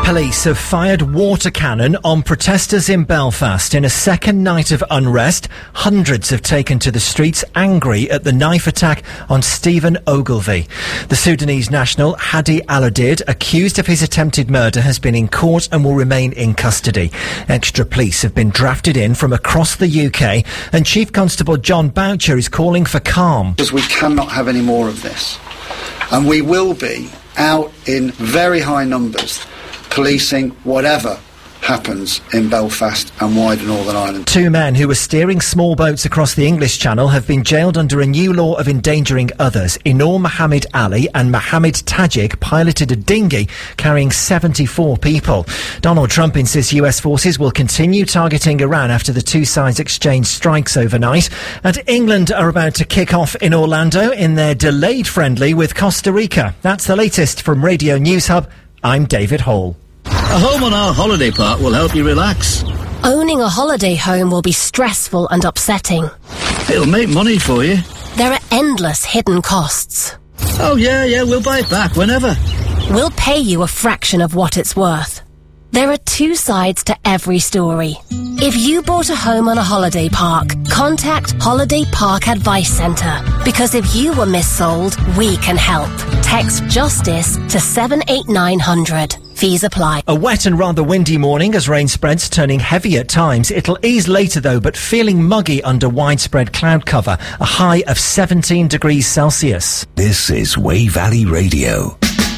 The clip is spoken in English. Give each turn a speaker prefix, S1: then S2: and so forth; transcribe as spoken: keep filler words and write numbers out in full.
S1: Police have fired water cannon on protesters in Belfast in a second night of unrest. Hundreds have taken to the streets angry at the knife attack on Stephen Ogilvie. The Sudanese national Hadi Al-Adid, accused of his attempted murder, has been in court and will remain in custody. Extra police have been drafted in from across the U K, and Chief Constable John Boucher is calling for calm.
S2: Because we cannot have any more of this. And we will be out in very high numbers policing whatever happens in Belfast and wider Northern Ireland.
S1: Two men who were steering small boats across the English Channel have been jailed under a new law of endangering others. Inor Mohammed Ali and Mohammed Tajik piloted a dinghy carrying seventy-four people. Donald Trump insists U S forces will continue targeting Iran after the two sides exchanged strikes overnight. And England are about to kick off in Orlando in their delayed friendly with Costa Rica. That's the latest from Radio News Hub. I'm David Hall.
S3: A home on our holiday park will help you relax.
S4: Owning a holiday home will be stressful and upsetting.
S3: It'll make money for you.
S4: There are endless hidden costs.
S3: Oh yeah, yeah, we'll buy it back whenever.
S4: We'll pay you a fraction of what it's worth. There are two sides to every story. If you bought a home on a holiday park, contact Holiday Park Advice Centre. Because if you were missold, we can help. Text JUSTICE to seven eight nine hundred. Fees apply.
S1: A wet and rather windy morning as rain spreads, turning heavy at times. It'll ease later though, but feeling muggy under widespread cloud cover. A high of seventeen degrees Celsius.
S5: This is Way Valley Radio.